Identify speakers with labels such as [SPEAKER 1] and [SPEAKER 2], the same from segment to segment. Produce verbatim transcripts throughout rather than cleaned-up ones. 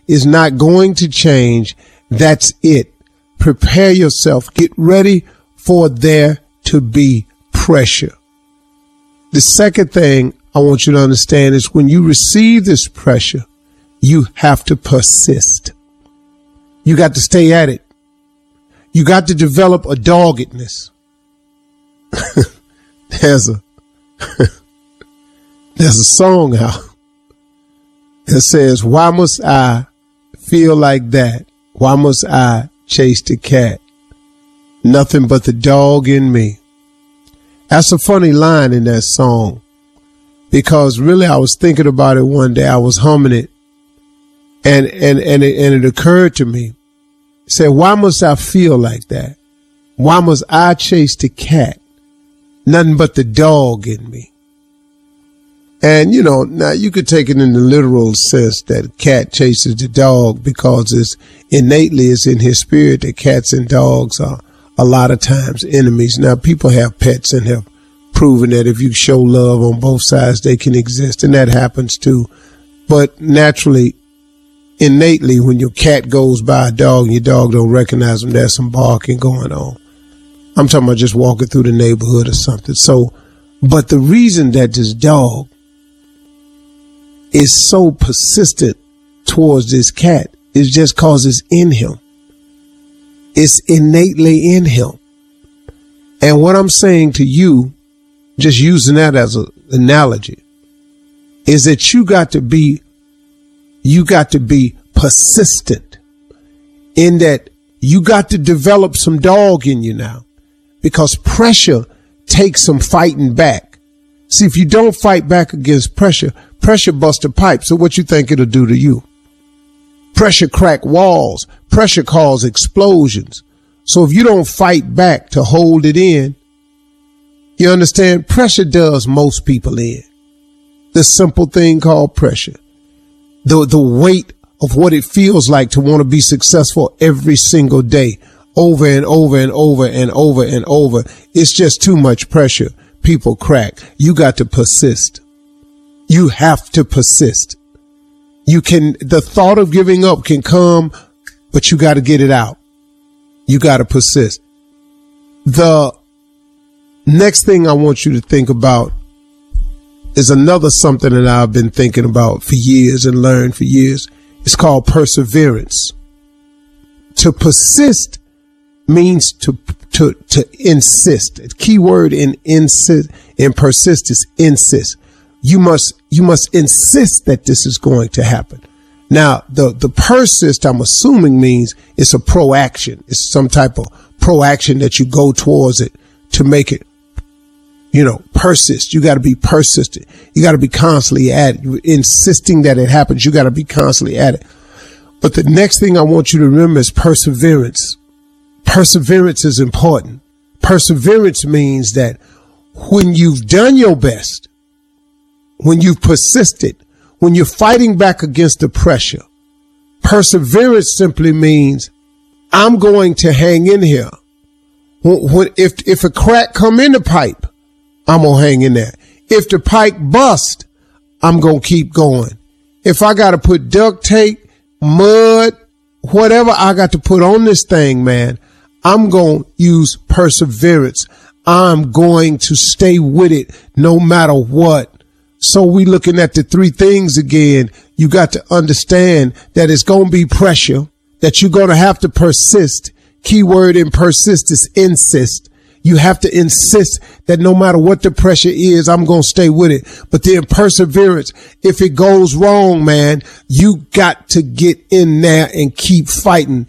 [SPEAKER 1] is not going to change. That's it. Prepare yourself. Get ready for there to be pressure. The second thing I want you to understand is when you receive this pressure, you have to persist. You got to stay at it. You got to develop a doggedness. there's a there's a song out that says, why must I feel like that? Why must I chase the cat? Nothing but the dog in me. That's a funny line in that song, because really I was thinking about it one day. I was humming it, and and and it, and it occurred to me. It said, why must I feel like that? Why must I chase the cat? Nothing but the dog in me. And, you know, now you could take it in the literal sense that a cat chases the dog because it's innately it's in his spirit that cats and dogs are a lot of times enemies. Now, people have pets and have proven that if you show love on both sides, they can exist, and that happens too. But naturally, innately, when your cat goes by a dog and your dog don't recognize them, there's some barking going on. I'm talking about just walking through the neighborhood or something. So, but the reason that this dog is so persistent towards this cat is just cause it's in him. It's innately in him. And what I'm saying to you, just using that as an analogy, is that you got to be, you got to be persistent in that you got to develop some dog in you now, because pressure takes some fighting back. See, if you don't fight back against pressure, pressure busts a pipe. So what you think it'll do to you? Pressure crack walls. Pressure cause explosions. So if you don't fight back to hold it in, you understand? Pressure does most people in. The simple thing called pressure. The, the weight of what it feels like to want to be successful every single day, over and over and over and over and over. It's just too much pressure. People crack. You got to persist. You have to persist. You can, the thought of giving up can come, but you got to get it out. You got to persist. The next thing I want you to think about is another something that I've been thinking about for years and learned for years. It's called perseverance. To persist means to to to insist. The key word in insist in persist is insist. You must you must insist that this is going to happen. Now, the the persist, I'm assuming, means it's a proaction. It's some type of proaction that you go towards it to make it, you know, persist. You got to be persistent. You got to be constantly at it. You're insisting that it happens. You got to be constantly at it. But the next thing I want you to remember is perseverance. Perseverance is important. Perseverance means that when you've done your best, when you've persisted, when you're fighting back against the pressure, perseverance simply means I'm going to hang in here. When, when, if, if a crack come in the pipe, I'm going to hang in there. If the pipe bust, I'm going to keep going. If I got to put duct tape, mud, whatever I got to put on this thing, man, I'm going to use perseverance. I'm going to stay with it no matter what. So we looking at the three things again. You got to understand that it's going to be pressure, that you're going to have to persist. Keyword in persist is insist. You have to insist that no matter what the pressure is, I'm going to stay with it. But then perseverance, if it goes wrong, man, you got to get in there and keep fighting.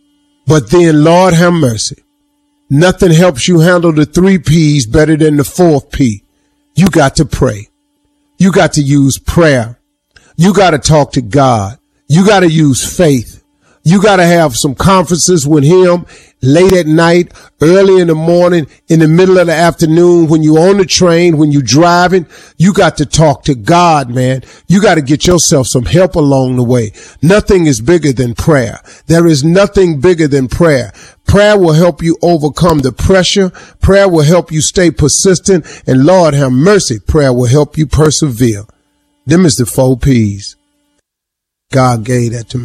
[SPEAKER 1] But then, Lord have mercy, nothing helps you handle the three P's better than the fourth P. You got to pray. You got to use prayer. You got to talk to God. You got to use faith. You got to have some conferences with him late at night, early in the morning, in the middle of the afternoon, when you're on the train, when you're driving. You got to talk to God, man. You got to get yourself some help along the way. Nothing is bigger than prayer. There is nothing bigger than prayer. Prayer will help you overcome the pressure. Prayer will help you stay persistent. And Lord have mercy, prayer will help you persevere. Them is the four P's. God gave that to me.